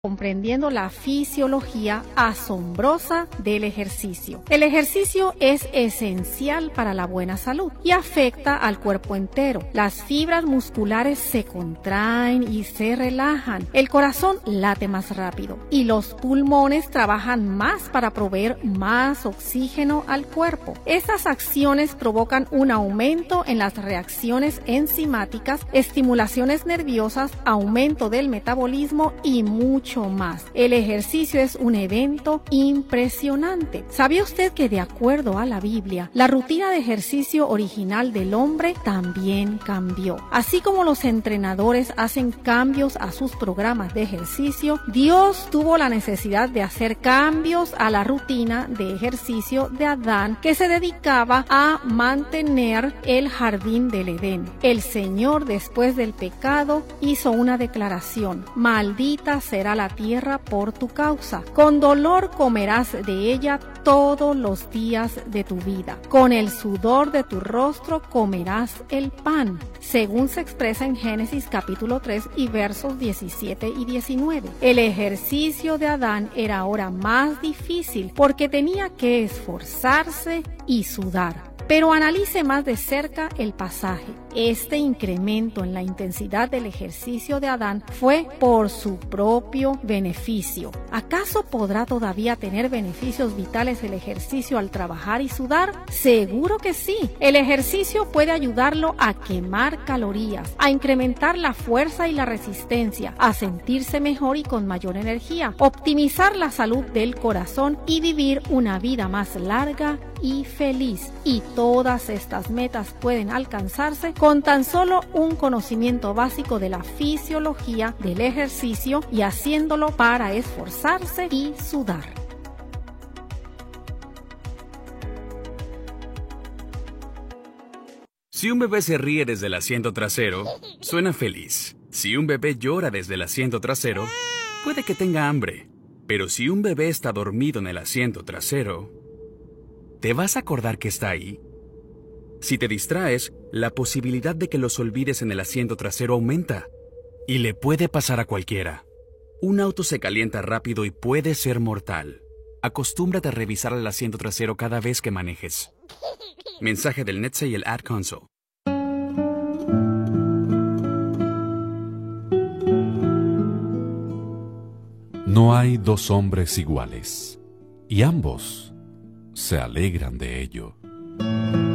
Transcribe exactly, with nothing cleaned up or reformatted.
comprendiendo la fisiología asombrosa del ejercicio. El ejercicio es esencial para la buena salud y afecta al cuerpo entero. Las fibras musculares se contraen y se relajan, el corazón late más rápido y los pulmones trabajan más para proveer más oxígeno al cuerpo. Estas acciones provocan un aumento en las reacciones enzimáticas, estimulaciones nerviosas, aumento del metabolismo y mucho más. El ejercicio es un evento impresionante. ¿Sabía usted que de acuerdo a la Biblia, la rutina de ejercicio original del hombre también cambió? Así como los entrenadores hacen cambios a sus programas de ejercicio, Dios tuvo la necesidad de hacer cambios a la rutina de ejercicio de Adán, que se dedicaba a mantener el jardín del Edén. El Señor, después del pecado, hizo una declaración: maldita será la tierra por tu causa. Con dolor comerás de ella todos los días de tu vida. Con el sudor de tu rostro comerás el pan, según se expresa en Génesis capítulo tres y versos diecisiete y diecinueve. El ejercicio de Adán era ahora más difícil porque tenía que esforzarse y sudar. Pero analice más de cerca el pasaje. Este incremento en la intensidad del ejercicio de Adán fue por su propio beneficio. ¿Acaso podrá todavía tener beneficios vitales el ejercicio al trabajar y sudar? Seguro que sí. El ejercicio puede ayudarlo a quemar calorías, a incrementar la fuerza y la resistencia, a sentirse mejor y con mayor energía, optimizar la salud del corazón y vivir una vida más larga y feliz. Y todas estas metas pueden alcanzarse con tan solo un conocimiento básico de la fisiología del ejercicio y haciéndolo para esforzarse y sudar. Si un bebé se ríe desde el asiento trasero, suena feliz. Si un bebé llora desde el asiento trasero, puede que tenga hambre. Pero si un bebé está dormido en el asiento trasero, ¿te vas a acordar que está ahí? Si te distraes, la posibilidad de que los olvides en el asiento trasero aumenta. Y le puede pasar a cualquiera. Un auto se calienta rápido y puede ser mortal. Acostúmbrate a revisar el asiento trasero cada vez que manejes. Mensaje del N H T S A y el Ad Council. No hay dos hombres iguales, y ambos se alegran de ello.